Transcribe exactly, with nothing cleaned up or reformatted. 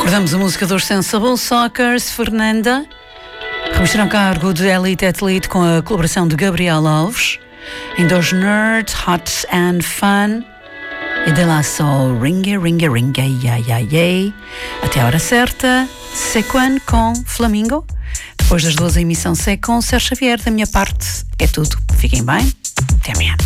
Recordamos a música dos Sensible Sockers, Fernanda, remexeram a cargo de Elite Athlete com a colaboração de Gabriel Alves, em dois Nerds, Hot and Fun, e de lá só Ringa, Ringa, Ringa, ya, ya, ya. Até a hora certa, Sequan com Flamingo. Depois das duas, a emissão C com Sérgio Xavier. Da minha parte, é tudo. Fiquem bem. Até amanhã.